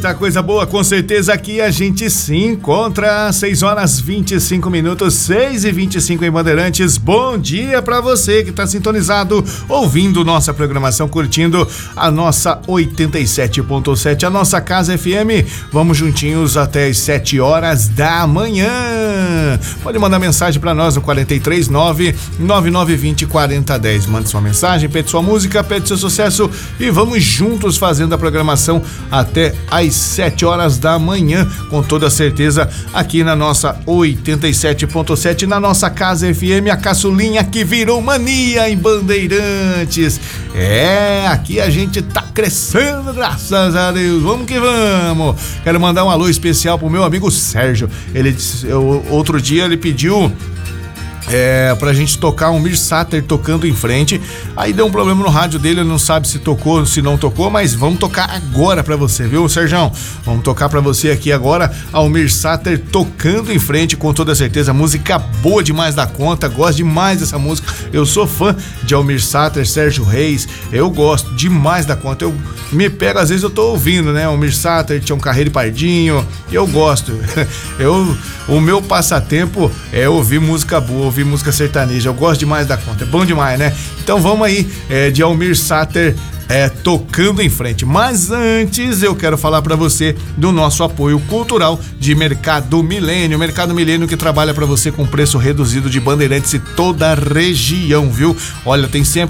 Eita, coisa boa, com certeza aqui a gente se encontra às 6h25, 6h25 em Bandeirantes. Bom dia pra você que tá sintonizado, ouvindo nossa programação, curtindo a nossa 87.7, a nossa Casa FM. Vamos juntinhos até as 7 horas da manhã. Pode mandar mensagem pra nós no 439-9920-4010. Mande sua mensagem, pede sua música, pede seu sucesso e vamos juntos fazendo a programação até às 7 horas da manhã, com toda certeza, aqui na nossa 87.7, na nossa Casa FM, a caçulinha que virou mania em Bandeirantes. Aqui a gente tá crescendo, graças a Deus. Vamos que vamos. Quero mandar um alô especial pro meu amigo Sérgio. Outro dia ele pediu pra gente tocar um Mir Sater tocando em frente. Aí deu um problema no rádio dele, ele não sabe se tocou, se não tocou, mas vamos tocar agora pra você, viu, Sérgio? Vamos tocar pra você aqui agora Almir Sater tocando em frente, com toda certeza. Música boa demais da conta, gosto demais dessa música. Eu sou fã de Almir Sater, Sérgio Reis, eu gosto demais da conta. Eu me pego, às vezes eu tô ouvindo, né? Almir Sater, Tião Carreiro e Pardinho, eu gosto. O meu passatempo é ouvir música boa, ouvir música sertaneja. Eu gosto demais da conta, é bom demais, né? Então vamos aí, de Almir Sater tocando em frente. Mas antes eu quero falar para você do nosso apoio cultural de Mercado Milênio. Mercado Milênio que trabalha para você com preço reduzido de Bandeirantes e toda a região, viu? Olha, tem